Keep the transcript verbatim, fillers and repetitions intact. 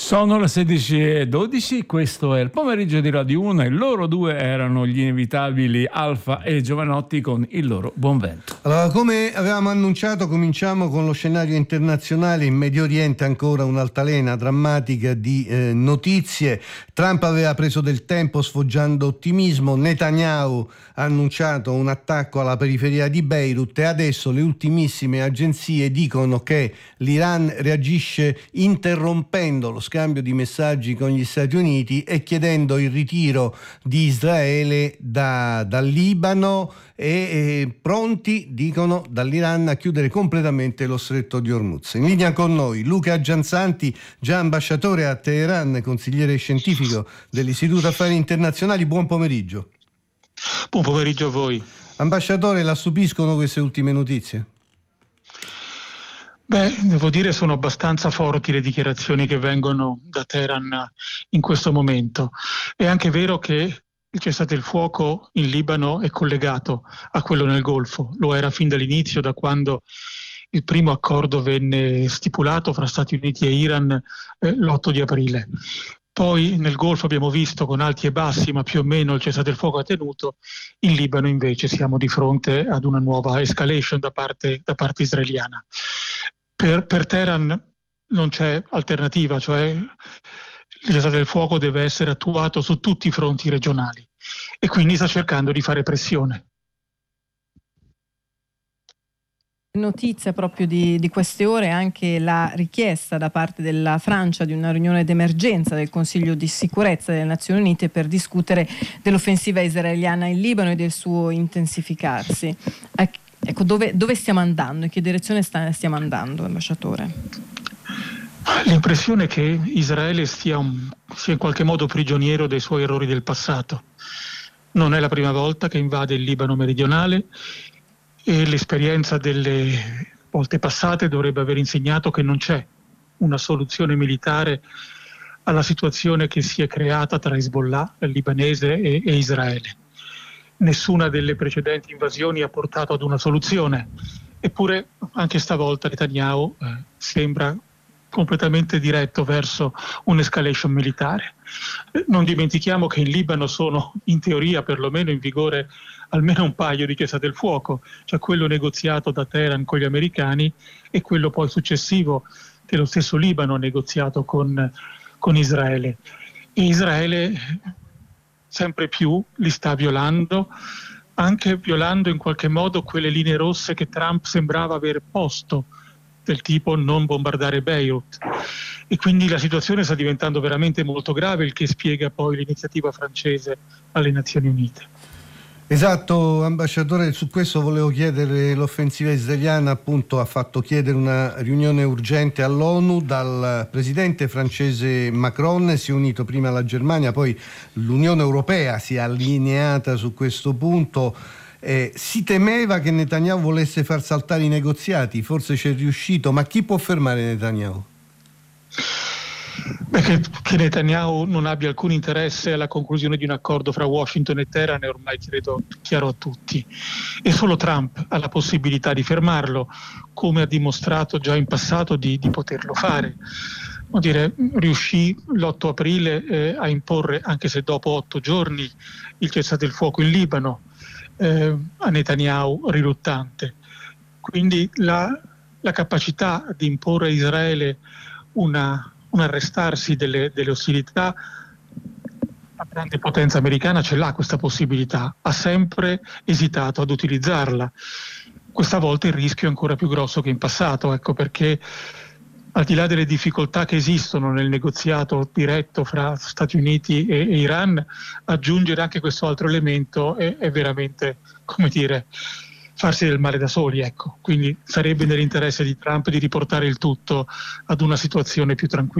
Sono le sedici e dodici, questo è il pomeriggio di Radio uno e loro due erano gli inevitabili Alfa e Giovanotti con il loro Buon Vento. Allora, come avevamo annunciato, cominciamo con lo scenario internazionale. In Medio Oriente ancora un'altalena drammatica di eh, notizie. Trump aveva preso del tempo sfoggiando ottimismo, Netanyahu ha annunciato un attacco alla periferia di Beirut e adesso le ultimissime agenzie dicono che l'Iran reagisce interrompendo lo scambio di messaggi con gli Stati Uniti e chiedendo il ritiro di Israele da, dal Libano e, e pronti, dicono, dall'Iran a chiudere completamente lo stretto di Hormuz. In linea con noi Luca Gianzanti, già ambasciatore a Teheran, consigliere scientifico dell'Istituto Affari Internazionali. Buon pomeriggio. Buon pomeriggio a voi. Ambasciatore, la stupiscono queste ultime notizie? Beh, devo dire sono abbastanza forti le dichiarazioni che vengono da Teheran in questo momento. È anche vero che il cessate il fuoco in Libano è collegato a quello nel Golfo. Lo era fin dall'inizio, da quando il primo accordo venne stipulato fra Stati Uniti e Iran eh, l'otto di aprile. Poi nel Golfo abbiamo visto con alti e bassi, ma più o meno il cessate il fuoco ha tenuto. In Libano invece siamo di fronte ad una nuova escalation da parte, da parte israeliana. Per, per Teheran non c'è alternativa, cioè il cessate il fuoco deve essere attuato su tutti i fronti regionali e quindi sta cercando di fare pressione. Notizia proprio di, di queste ore anche la richiesta da parte della Francia di una riunione d'emergenza del Consiglio di sicurezza delle Nazioni Unite per discutere dell'offensiva israeliana in Libano e del suo intensificarsi. Ecco, dove, dove stiamo andando? In che direzione sta, stiamo andando, ambasciatore? L'impressione è che Israele stia, un, sia in qualche modo prigioniero dei suoi errori del passato. Non è la prima volta che invade il Libano meridionale e l'esperienza delle volte passate dovrebbe aver insegnato che non c'è una soluzione militare alla situazione che si è creata tra Hezbollah, il libanese, e, e Israele. Nessuna delle precedenti invasioni ha portato ad una soluzione, eppure anche stavolta Netanyahu eh, sembra completamente diretto verso un'escalation militare. Non dimentichiamo che in Libano sono in teoria perlomeno in vigore almeno un paio di cessate il fuoco, cioè quello negoziato da Teheran con gli americani e quello poi successivo che lo stesso Libano ha negoziato con, con Israele. E Israele sempre più li sta violando, anche violando in qualche modo quelle linee rosse che Trump sembrava aver posto, del tipo non bombardare Beirut. E quindi la situazione sta diventando veramente molto grave, il che spiega poi l'iniziativa francese alle Nazioni Unite. Esatto, ambasciatore, su questo volevo chiedere, l'offensiva israeliana appunto ha fatto chiedere una riunione urgente all'ONU dal presidente francese Macron, si è unito prima la Germania, poi l'Unione Europea si è allineata su questo punto. Eh, si temeva che Netanyahu volesse far saltare i negoziati, forse ci è riuscito, ma chi può fermare Netanyahu? Beh, che, che Netanyahu non abbia alcun interesse alla conclusione di un accordo fra Washington e Teheran è ormai credo chiaro a tutti, e solo Trump ha la possibilità di fermarlo, come ha dimostrato già in passato di, di poterlo fare. Vuol dire, riuscì l'otto aprile eh, a imporre, anche se dopo otto giorni, il cessate il fuoco in Libano eh, a Netanyahu riluttante. Quindi la, la capacità di imporre a Israele una un arrestarsi delle, delle ostilità, la grande potenza americana ce l'ha questa possibilità, ha sempre esitato ad utilizzarla. Questa volta il rischio è ancora più grosso che in passato, ecco perché al di là delle difficoltà che esistono nel negoziato diretto fra Stati Uniti e, e Iran, aggiungere anche questo altro elemento è, è veramente, come dire, farsi del male da soli, ecco. Quindi sarebbe nell'interesse di Trump di riportare il tutto ad una situazione più tranquilla.